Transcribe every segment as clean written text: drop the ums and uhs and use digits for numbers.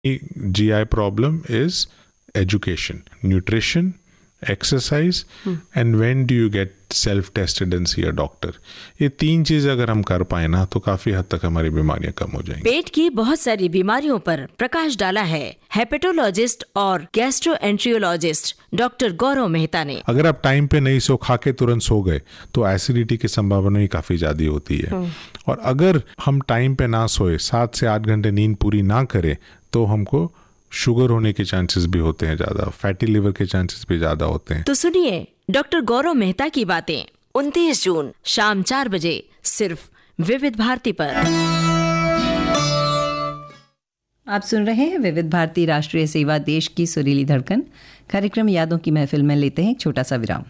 GI problem is education, nutrition, exercise, and when do you get self-tested and see a doctor. ये 3 चीज अगर हम कर पाए ना तो काफी हद तक हमारी बीमारियां कम हो जाएंगी। पेट की बहुत सारी बीमारियों पर प्रकाश डाला है हेपेटोलॉजिस्ट और गैस्ट्रोएंट्रियोलॉजिस्ट डॉक्टर गौरव मेहता ने। अगर आप टाइम पे नहीं सो, खा के तुरंत सो गए तो एसिडिटी की संभावना ही काफी ज्यादा होती है। और अगर हम टाइम पे ना सोए, 7 से 8 घंटे नींद पूरी ना करें, तो हमको शुगर होने के चांसेस भी होते हैं ज्यादा, फैटी लिवर के चांसेस भी ज्यादा होते हैं। तो सुनिए डॉक्टर गौरव मेहता की बातें 29 जून शाम 4 बजे सिर्फ विविध भारती पर। आप सुन रहे हैं विविध भारती राष्ट्रीय सेवा, देश की सुरीली धड़कन। कार्यक्रम यादों की महफिल में लेते हैं एक छोटा सा विराम।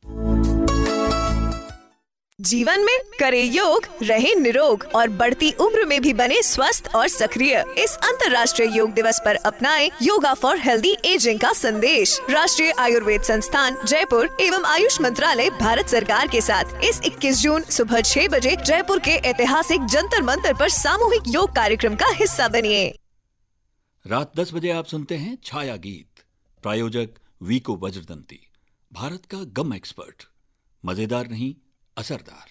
जीवन में करे योग, रहे निरोग और बढ़ती उम्र में भी बने स्वस्थ और सक्रिय। इस अंतर्राष्ट्रीय योग दिवस पर अपनाएं योगा फॉर हेल्दी एजिंग का संदेश। राष्ट्रीय आयुर्वेद संस्थान जयपुर एवं आयुष मंत्रालय भारत सरकार के साथ इस 21 जून सुबह 6 बजे जयपुर के ऐतिहासिक जंतर मंतर पर सामूहिक योग कार्यक्रम का हिस्सा बनिए। रात 10 बजे आप सुनते हैं छाया गीत। प्रायोजक वीको वज्रदंती, भारत का गम एक्सपर्ट। मजेदार नहीं, असरदार।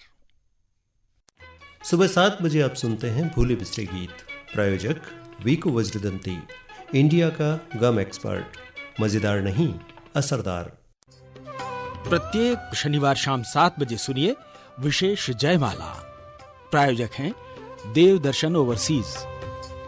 सुबह 7 बजे आप सुनते हैं भूले बिसरे गीत। प्रायोजक वीको वज्रदंती, इंडिया का गम एक्सपर्ट। मजेदार नहीं, असरदार। प्रत्येक शनिवार शाम 7 बजे सुनिए विशेष जयमाला। प्रायोजक हैं देव दर्शन ओवरसीज।